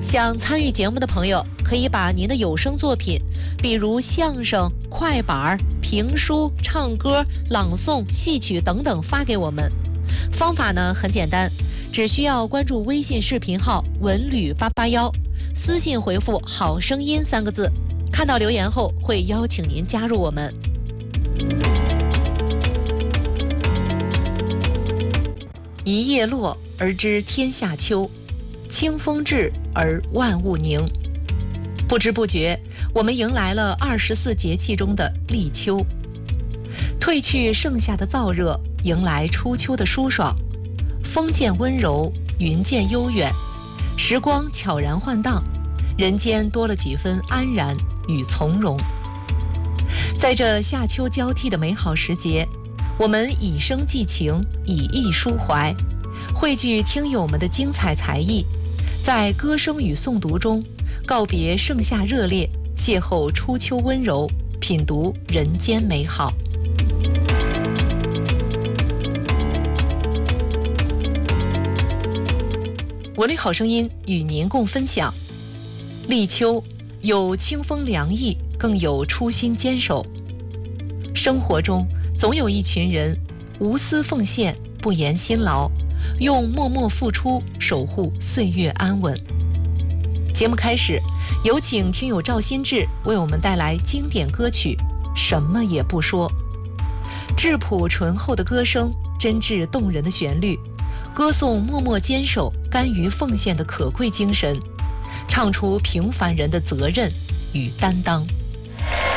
想参与节目的朋友，可以把您的有声作品，比如相声、快板、评书、唱歌、朗诵、戏曲等等发给我们。方法呢很简单，只需要关注微信视频号文旅881，私信回复好声音3个字，看到留言后会邀请您加入我们。一叶落而知天下秋，清风至而万物宁。不知不觉，我们迎来了24节气中的立秋。褪去盛夏的燥热，迎来初秋的舒爽。风渐温柔，云渐悠远，时光悄然换荡，人间多了几分安然与从容。在这夏秋交替的美好时节，我们以声寄情，以艺抒怀，汇聚听友们的精彩才艺，在歌声与诵读中告别盛夏热烈，邂逅初秋温柔，品读人间美好。文旅好声音与您共分享，立秋有清风凉意，更有初心坚守。生活中总有一群人无私奉献，不言辛劳，用默默付出守护岁月安稳。节目开始，有请听友赵新志为我们带来经典歌曲《什么也不说》。质朴醇厚的歌声，真挚动人的旋律，歌颂默默坚守、甘于奉献的可贵精神，唱出平凡人的责任与担当。